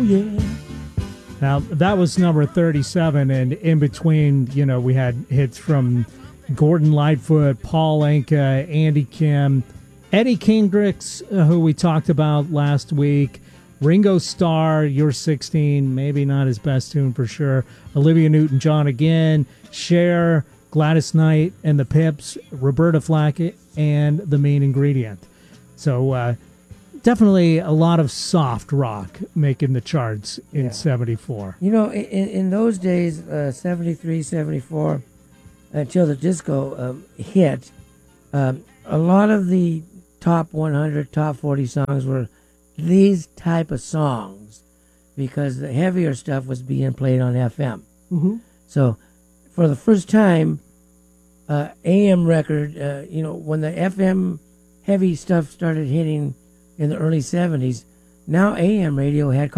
yeah. Now, that was number 37, and in between, we had hits from Gordon Lightfoot, Paul Anka, Andy Kim, Eddie Kendricks, who we talked about last week, Ringo Starr, You're 16, maybe not his best tune for sure, Olivia Newton-John again, Cher, Gladys Knight and the Pips, Roberta Flack, and The Main Ingredient. So, definitely a lot of soft rock making the charts in 74. In those days, 73, 74, until the disco hit, a lot of the top 100, top 40 songs were these type of songs because the heavier stuff was being played on FM. Mm-hmm. So for the first time, AM record, when the FM heavy stuff started hitting in the early 70s, now AM radio had